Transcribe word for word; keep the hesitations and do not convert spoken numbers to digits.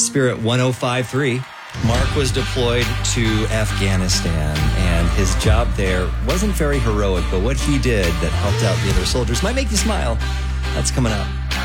Spirit one oh five point three. Mark was deployed to Afghanistan, and his job there wasn't very heroic, but what he did that helped out the other soldiers might make you smile. That's coming up.